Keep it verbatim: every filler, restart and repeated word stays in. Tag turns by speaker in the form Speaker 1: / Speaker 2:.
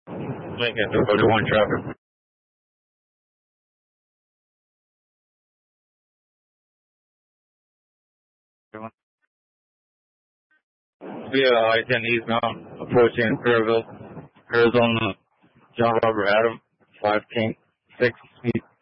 Speaker 1: Lincoln, two forty-one traffic. Yeah, I ten East Mountain, approaching Fairville, Arizona, John Robert Adam, five King, six feet.